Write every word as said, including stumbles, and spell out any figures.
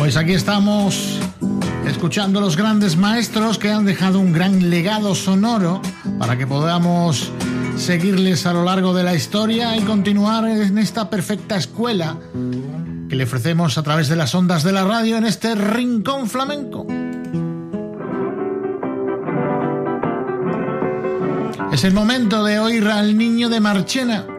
Pues aquí estamos escuchando los grandes maestros que han dejado un gran legado sonoro para que podamos seguirles a lo largo de la historia y continuar en esta perfecta escuela que le ofrecemos a través de las ondas de la radio en este rincón flamenco. Es el momento de oír al Niño de Marchena.